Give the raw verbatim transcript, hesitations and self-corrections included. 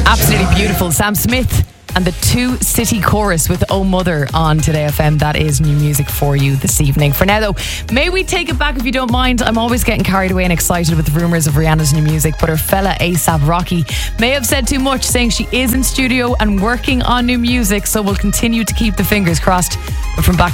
Absolutely beautiful. Sam Smith and the Two City Chorus with Oh Mother on Today F M. That is new music for you this evening. For now though, may we take it back if you don't mind? I'm always getting carried away and excited with rumours of Rihanna's new music, but her fella ASAP Rocky may have said too much, saying she is in studio and working on new music, so we'll continue to keep the fingers crossed. But from back